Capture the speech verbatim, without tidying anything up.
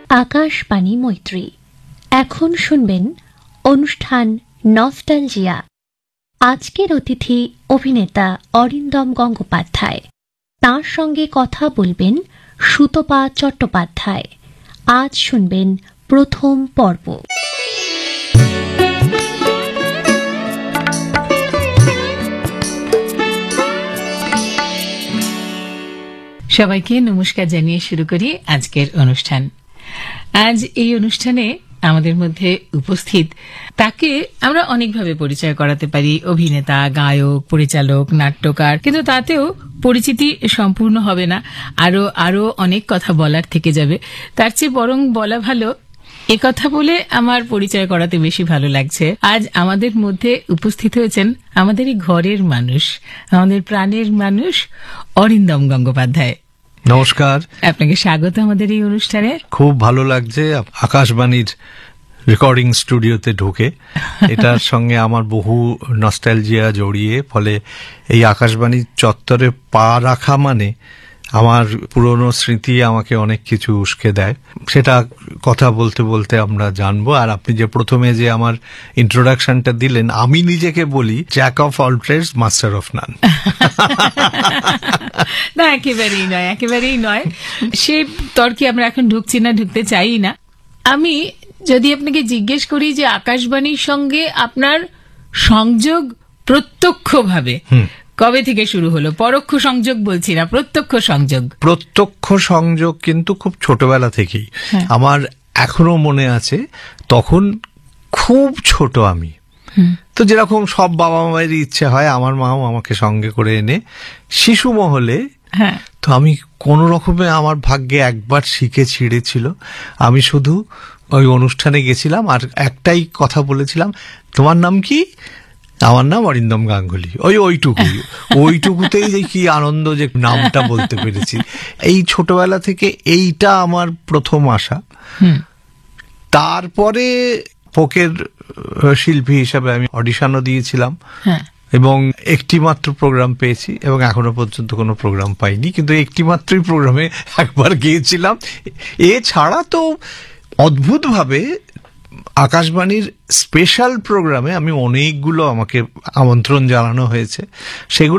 আকাশবাণী মৈত্রী। এখন শুনবেন অনুষ্ঠান নস্টালজিয়া। আজকের অতিথি অভিনেতা অরিন্দম গঙ্গোপাধ্যায়। তাঁর সঙ্গে কথা বলবেন সুতপা চট্টোপাধ্যায়। আজ শুনবেন প্রথম পর্ব। সবাইকে নমস্কার জানিয়ে শুরু করি আজকের অনুষ্ঠান। আজ এই অনুষ্ঠানে আমাদের মধ্যে উপস্থিত তাকে আমরা অনেকভাবে পরিচয় করাতে পারি, অভিনেতা, গায়ক, পরিচালক, নাট্যকার, কিন্তু তাতেও পরিচিতি সম্পূর্ণ হবে না, আরো আরো অনেক কথা বলার থেকে যাবে। তার চেয়ে বরং বলা ভালো, এ কথা বলে আমার পরিচয় করাতে বেশি ভালো লাগছে। আজ আমাদের মধ্যে উপস্থিত হয়েছেন আমাদের এই ঘরের মানুষ, আমাদের প্রাণের মানুষ অরিন্দম গঙ্গোপাধ্যায়। নমস্কার, আপনাকে স্বাগত আমাদের এই অনুষ্ঠানে। খুব ভালো লাগছে আকাশবাণীর রেকর্ডিং স্টুডিওতে ঢুকে। এটার সঙ্গে আমার বহু নস্টালজিয়া জড়িয়ে, ফলে এই আকাশবাণী চত্বরে পা রাখা মানে আমার পুরনো স্মৃতি আমাকে অনেক কিছু উস্কে দেয়। সেটা কথা বলতে বলতে আমরা জানবো। আর আপনি যে প্রথমে যে আমার ইন্ট্রোডাকশনটা দিলেন, আমি নিজেকে বলি Jack of all trades, master of নান। না, একেবারেই নয়, একেবারেই নয়। সে তর্কে আমরা এখন ঢুকছি না, ঢুকতে চাই না। আমি যদি আপনাকে জিজ্ঞেস করি যে আকাশবাণীর সঙ্গে আপনার সংযোগ প্রত্যক্ষভাবে কবে থেকে শুরু হলো? পরোক্ষ সংযোগ বলছি না, প্রত্যক্ষ সংযোগ। প্রত্যক্ষ সংযোগ কিন্তু খুব ছোটবেলা থেকেই। আমার এখনো মনে আছে, তখন খুব ছোট আমি, তো যেরকম সব বাবা মায়ের ইচ্ছে হয়, আমার মাও আমাকে সঙ্গে করে এনে শিশু মহলে, তো আমি কোন রকমে আমার ভাগ্যে একবার শিখে ছিঁড়েছিল। আমি শুধু ওই অনুষ্ঠানে গেছিলাম আর একটাই কথা বলেছিলাম, তোমার নাম কি? আমার নাম অরিন্দম গাঙ্গুলি। ওই ওইটুকুই ওইটুকুতেই যে কি আনন্দ যে নামটা বলতে পেরেছি। এই ছোটবেলা থেকে এইটা আমার প্রথম আশা। তারপরে ফোকের শিল্পী হিসাবে আমি অডিশনও দিয়েছিলাম এবং একটি মাত্র প্রোগ্রাম পেয়েছি এবং এখনো পর্যন্ত কোনো প্রোগ্রাম পাইনি, কিন্তু একটি মাত্রই প্রোগ্রামে একবার গিয়েছিলাম। এছাড়া তো অদ্ভুতভাবে আকাশবাণীর স্পেশাল প্রোগ্রামে আমি অনেকগুলো, আমাকে আমন্ত্রণ জানানো হয়েছে, সেগুলো